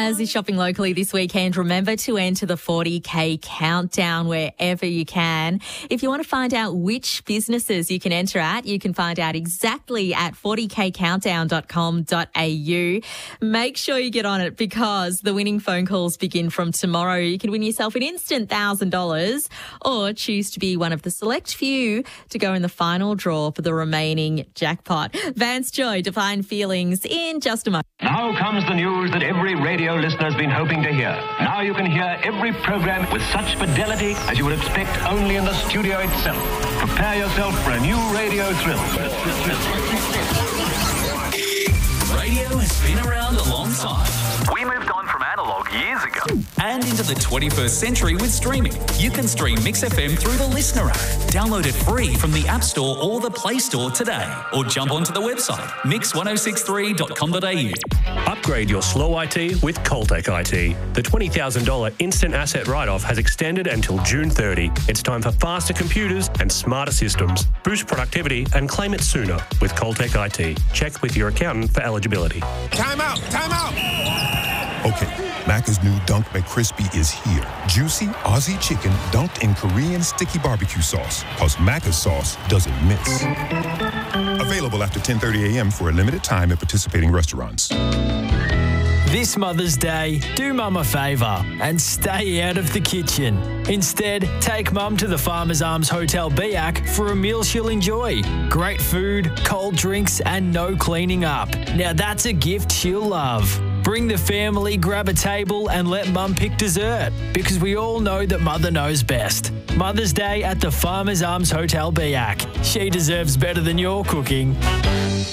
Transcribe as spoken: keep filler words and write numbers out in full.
As you're shopping locally this weekend, remember to enter the forty K countdown wherever you can. If you want to find out which businesses you can enter at, you can find out exactly at forty k countdown dot com dot a u. Make sure you get on it because the winning phone calls begin from tomorrow. You can win yourself an instant one thousand dollars or choose to be one of the select few to go in the final draw for the remaining jackpot. Vance Joy, Define Feelings in just a moment. Now comes the news that every radio listener's been hoping to hear. Now you can hear every program with such fidelity as you would expect only in the studio itself. Prepare yourself for a new radio thrill. Radio has been around a long time. We moved on from analog years ago. And into the twenty-first century with streaming. You can stream Mix F M through the Listener app. Download it free from the App Store or the Play Store today. Or jump onto the website, mix ten sixty-three dot com dot a u. Upgrade your slow I T with Coltec I T. The twenty thousand dollars instant asset write-off has extended until June thirtieth. It's time for faster computers and smarter systems. Boost productivity and claim it sooner with Coltec I T. Check with your accountant for eligibility. Time out! Time out! Okay, Macca's new Dunk McCrispy is here. Juicy Aussie chicken dunked in Korean sticky barbecue sauce. Because Macca's sauce doesn't miss. Available after ten thirty a.m. for a limited time at participating restaurants. This Mother's Day, do Mum a favour and stay out of the kitchen. Instead, take Mum to the Farmers Arms Hotel Biak for a meal she'll enjoy. Great food, cold drinks and no cleaning up. Now that's a gift she'll love. Bring the family, grab a table and let Mum pick dessert because we all know that Mother knows best. Mother's Day at the Farmers Arms Hotel Biak. She deserves better than your cooking.